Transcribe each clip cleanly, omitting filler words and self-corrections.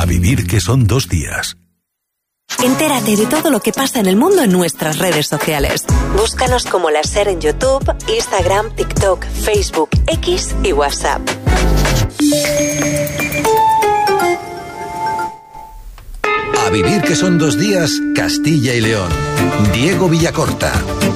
A vivir que son 2 días. Entérate de todo lo que pasa en el mundo en nuestras redes sociales. Búscanos como La Ser en YouTube, Instagram, TikTok, Facebook, X y WhatsApp. A vivir que son 2 días, Castilla y León. Diego Villacorta.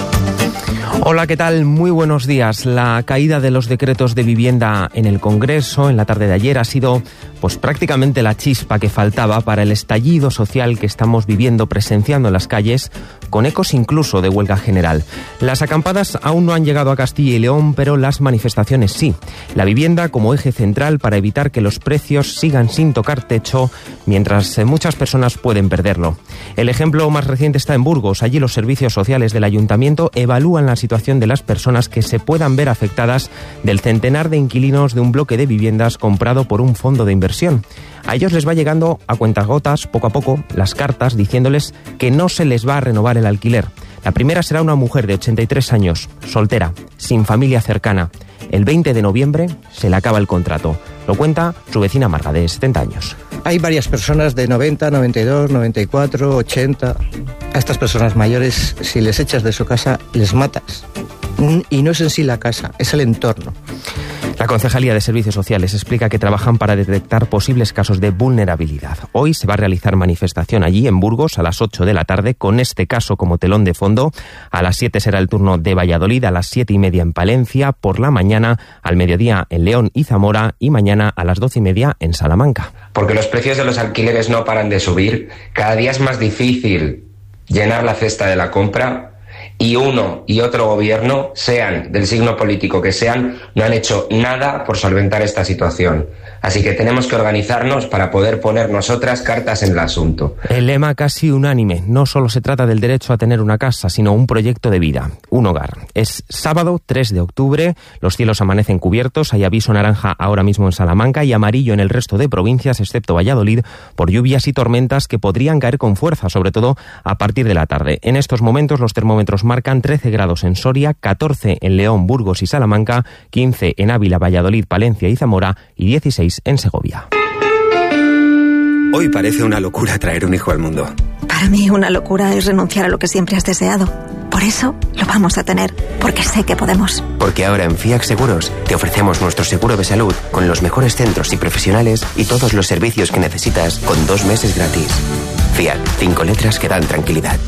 Hola, ¿qué tal? Muy buenos días. La caída de los decretos de vivienda en el Congreso en la tarde de ayer ha sido prácticamente la chispa que faltaba para el estallido social que estamos viviendo, presenciando en las calles, con ecos incluso de huelga general. Las acampadas aún no han llegado a Castilla y León, pero las manifestaciones sí. La vivienda como eje central para evitar que los precios sigan sin tocar techo, mientras muchas personas pueden perderlo. El ejemplo más reciente está en Burgos. Allí los servicios sociales del ayuntamiento evalúan la situación de las personas que se puedan ver afectadas del centenar de inquilinos de un bloque de viviendas comprado por un fondo de inversión. A ellos les va llegando a cuentagotas, poco a poco, las cartas diciéndoles que no se les va a renovar el alquiler. La primera será una mujer de 83 años, soltera, sin familia cercana. El 20 de noviembre se le acaba el contrato. Lo cuenta su vecina Marga, de 70 años. Hay varias personas de 90, 92, 94, 80. A estas personas mayores, si les echas de su casa, les matas. Y no es en sí la casa, es el entorno. La Concejalía de Servicios Sociales explica que trabajan para detectar posibles casos de vulnerabilidad. Hoy se va a realizar manifestación allí en Burgos a las 8 de la tarde con este caso como telón de fondo. A las 7 será el turno de Valladolid, a las 7:30 en Palencia, por la mañana al mediodía en León y Zamora y mañana a las 12:30 en Salamanca. Porque los precios de los alquileres no paran de subir. Cada día es más difícil llenar la cesta de la compra. Y uno y otro gobierno, sean del signo político que sean, no han hecho nada por solventar esta situación. Así que tenemos que organizarnos para poder poner nosotras cartas en el asunto. El lema casi unánime. No solo se trata del derecho a tener una casa, sino un proyecto de vida, un hogar. Es sábado 3 de octubre, los cielos amanecen cubiertos, hay aviso naranja ahora mismo en Salamanca y amarillo en el resto de provincias, excepto Valladolid, por lluvias y tormentas que podrían caer con fuerza, sobre todo a partir de la tarde. En estos momentos los termómetros marcan 13 grados en Soria, 14 en León, Burgos y Salamanca, 15 en Ávila, Valladolid, Palencia y Zamora y 16 en Segovia. Hoy parece una locura traer un hijo al mundo. Para mí una locura es renunciar a lo que siempre has deseado. Por eso lo vamos a tener, porque sé que podemos. Porque ahora en FIAC Seguros te ofrecemos nuestro seguro de salud con los mejores centros y profesionales y todos los servicios que necesitas con 2 meses gratis. FIAC, 5 letras que dan tranquilidad.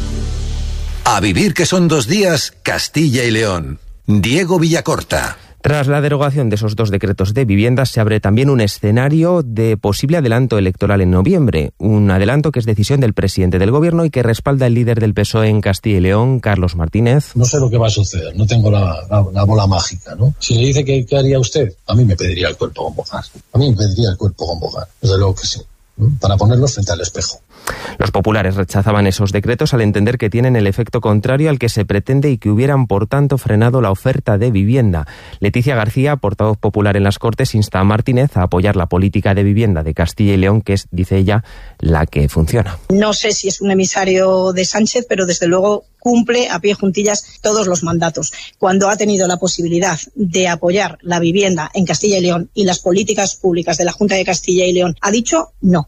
A vivir que son 2 días, Castilla y León. Diego Villacorta. Tras la derogación de esos 2 decretos de vivienda, se abre también un escenario de posible adelanto electoral en noviembre. Un adelanto que es decisión del presidente del gobierno y que respalda el líder del PSOE en Castilla y León, Carlos Martínez. No sé lo que va a suceder, no tengo la bola mágica, ¿no? Si le dice que haría usted, a mí me pediría el cuerpo con Bogar. A mí me pediría el cuerpo con Bogar, desde luego que sí, ¿no? Para ponerlos frente al espejo. Los populares rechazaban esos decretos al entender que tienen el efecto contrario al que se pretende y que hubieran, por tanto, frenado la oferta de vivienda. Leticia García, portavoz popular en las Cortes, insta a Martínez a apoyar la política de vivienda de Castilla y León, que es, dice ella, la que funciona. No sé si es un emisario de Sánchez, pero desde luego cumple a pie juntillas todos los mandatos. Cuando ha tenido la posibilidad de apoyar la vivienda en Castilla y León y las políticas públicas de la Junta de Castilla y León, ha dicho no.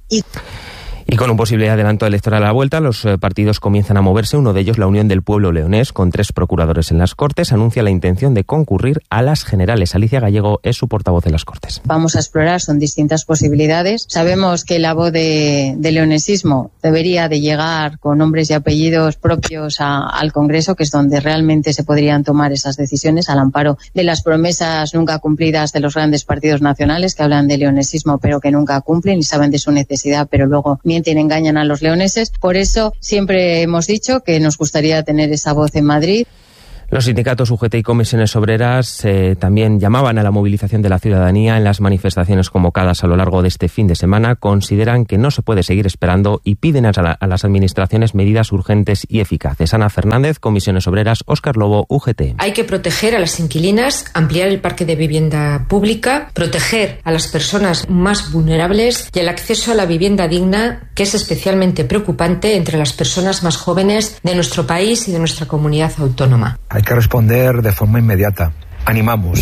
Y con un posible adelanto electoral a la vuelta, los partidos comienzan a moverse. Uno de ellos, la Unión del Pueblo Leonés, con 3 procuradores en las Cortes, anuncia la intención de concurrir a las generales. Alicia Gallego es su portavoz en las Cortes. Vamos a explorar, son distintas posibilidades. Sabemos que la voz de leonesismo debería de llegar con nombres y apellidos propios al Congreso, que es donde realmente se podrían tomar esas decisiones, al amparo de las promesas nunca cumplidas de los grandes partidos nacionales que hablan de leonesismo pero que nunca cumplen y saben de su necesidad, pero luego mienten, engañan a los leoneses. Por eso siempre hemos dicho que nos gustaría tener esa voz en Madrid. Los sindicatos UGT y comisiones obreras también llamaban a la movilización de la ciudadanía en las manifestaciones convocadas a lo largo de este fin de semana. Consideran que no se puede seguir esperando y piden a las administraciones medidas urgentes y eficaces. Ana Fernández, comisiones obreras, Óscar Lobo, UGT. Hay que proteger a las inquilinas, ampliar el parque de vivienda pública, proteger a las personas más vulnerables y el acceso a la vivienda digna, que es especialmente preocupante entre las personas más jóvenes de nuestro país y de nuestra comunidad autónoma. Hay que responder de forma inmediata. Animamos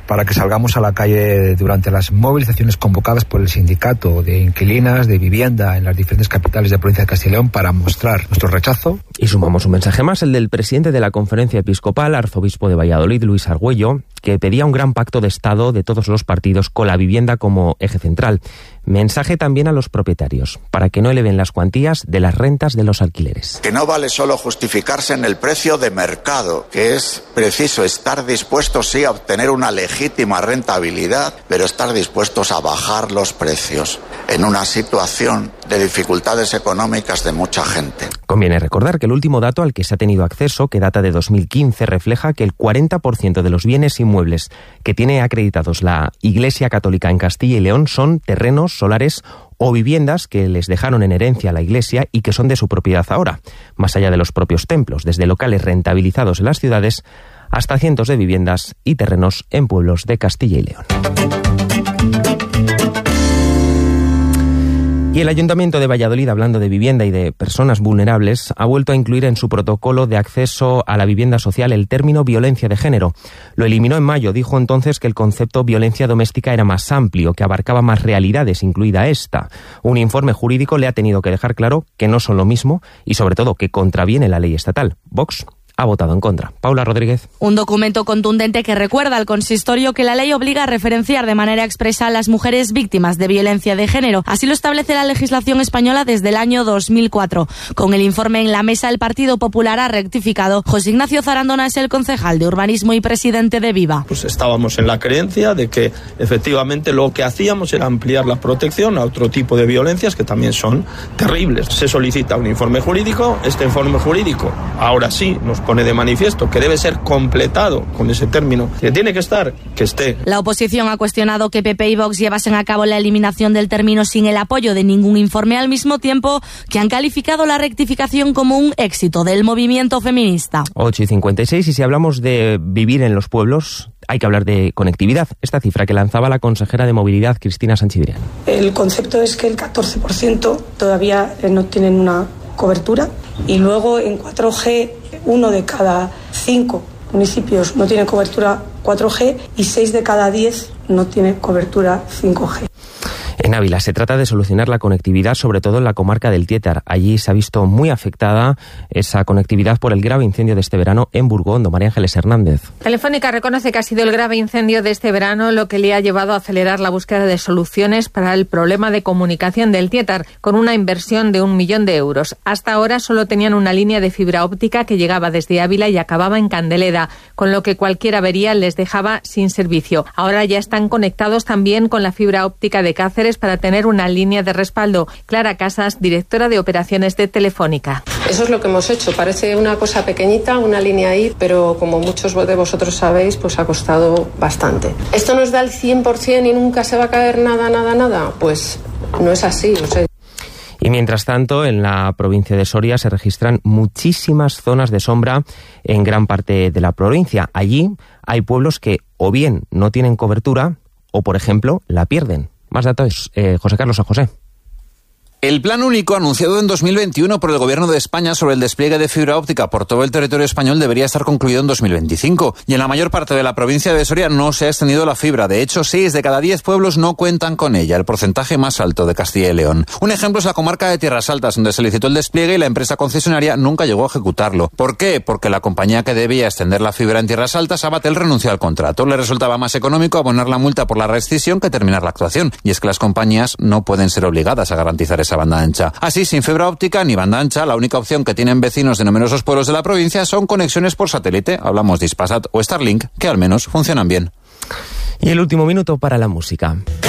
para que salgamos a la calle durante las movilizaciones convocadas por el sindicato de inquilinas de vivienda en las diferentes capitales de la provincia de Castilla y León para mostrar nuestro rechazo. Y sumamos un mensaje más, el del presidente de la Conferencia Episcopal, arzobispo de Valladolid, Luis Argüello, que pedía un gran pacto de Estado de todos los partidos con la vivienda como eje central. Mensaje también a los propietarios, para que no eleven las cuantías de las rentas de los alquileres. Que no vale solo justificarse en el precio de mercado, que es preciso estar dispuestos, sí, a obtener una legítima rentabilidad, pero estar dispuestos a bajar los precios en una situación de dificultades económicas de mucha gente. Conviene recordar que el último dato al que se ha tenido acceso, que data de 2015, refleja que el 40% de los bienes inmuebles que tiene acreditados la Iglesia Católica en Castilla y León son terrenos, solares o viviendas que les dejaron en herencia a la Iglesia y que son de su propiedad ahora, más allá de los propios templos, desde locales rentabilizados en las ciudades hasta cientos de viviendas y terrenos en pueblos de Castilla y León. Y el Ayuntamiento de Valladolid, hablando de vivienda y de personas vulnerables, ha vuelto a incluir en su protocolo de acceso a la vivienda social el término violencia de género. Lo eliminó en mayo, dijo entonces que el concepto violencia doméstica era más amplio, que abarcaba más realidades, incluida esta. Un informe jurídico le ha tenido que dejar claro que no son lo mismo y sobre todo que contraviene la ley estatal. Vox ha votado en contra. Paula Rodríguez. Un documento contundente que recuerda al consistorio que la ley obliga a referenciar de manera expresa a las mujeres víctimas de violencia de género. Así lo establece la legislación española desde el año 2004. Con el informe en la mesa, el Partido Popular ha rectificado. José Ignacio Zarandona es el concejal de Urbanismo y presidente de Viva. Pues estábamos en la creencia de que efectivamente lo que hacíamos era ampliar la protección a otro tipo de violencias que también son terribles. Se solicita un informe jurídico. Este informe jurídico ahora sí nos pone de manifiesto que debe ser completado con ese término, que tiene que estar, que esté. La oposición ha cuestionado que PP y Vox llevasen a cabo la eliminación del término sin el apoyo de ningún informe, al mismo tiempo que han calificado la rectificación como un éxito del movimiento feminista. 8:56, y si hablamos de vivir en los pueblos, hay que hablar de conectividad. Esta cifra que lanzaba la consejera de Movilidad, Cristina Sanchidrián. El concepto es que el 14% todavía no tienen una cobertura, y luego en 4G 1 de cada 5 municipios no tiene cobertura 4G y 6 de cada 10 no tiene cobertura 5G. En Ávila se trata de solucionar la conectividad, sobre todo en la comarca del Tietar. Allí se ha visto muy afectada esa conectividad por el grave incendio de este verano en Burgondo. María Ángeles Hernández. Telefónica reconoce que ha sido el grave incendio de este verano lo que le ha llevado a acelerar la búsqueda de soluciones para el problema de comunicación del Tietar, con una inversión de 1 millón de euros. Hasta ahora solo tenían una línea de fibra óptica que llegaba desde Ávila y acababa en Candeleda, con lo que cualquier avería les dejaba sin servicio. Ahora ya están conectados también con la fibra óptica de Cáceres para tener una línea de respaldo. Clara Casas, directora de operaciones de Telefónica. Eso es lo que hemos hecho. Parece una cosa pequeñita, una línea ahí, pero como muchos de vosotros sabéis, pues ha costado bastante. ¿Esto nos da el 100% y nunca se va a caer nada? Pues no es así. O sea, y mientras tanto, en la provincia de Soria se registran muchísimas zonas de sombra en gran parte de la provincia. Allí hay pueblos que o bien no tienen cobertura o, por ejemplo, la pierden. Más datos, José Carlos San José. El plan único anunciado en 2021 por el Gobierno de España sobre el despliegue de fibra óptica por todo el territorio español debería estar concluido en 2025. Y en la mayor parte de la provincia de Soria no se ha extendido la fibra. De hecho, 6 de cada 10 pueblos no cuentan con ella, el porcentaje más alto de Castilla y León. Un ejemplo es la comarca de Tierras Altas, donde se licitó el despliegue y la empresa concesionaria nunca llegó a ejecutarlo. ¿Por qué? Porque la compañía que debía extender la fibra en Tierras Altas, Abatel, renunció al contrato. Le resultaba más económico abonar la multa por la rescisión que terminar la actuación. Y es que las compañías no pueden ser obligadas a garantizar esa banda ancha. Así, sin fibra óptica ni banda ancha, la única opción que tienen vecinos de numerosos pueblos de la provincia son conexiones por satélite. Hablamos de Hispasat o Starlink, que al menos funcionan bien. Y el último minuto para la música.